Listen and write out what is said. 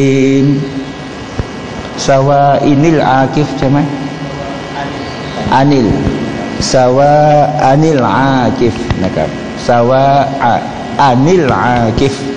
สวาอินิลอากิฟใช่ไหมอานิลสวาอานิลอากิฟนะครับสวาอานิลอากิฟ